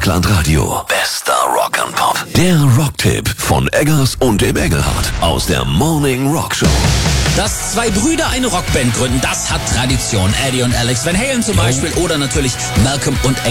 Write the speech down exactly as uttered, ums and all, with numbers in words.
Deutschlandradio. Bester Rock and Pop. Der Rocktipp von Eggers und dem Engelhardt aus der Morning Rock Show. Dass zwei Brüder eine Rockband gründen, das hat Tradition. Eddie und Alex Van Halen zum Beispiel oder natürlich Malcolm und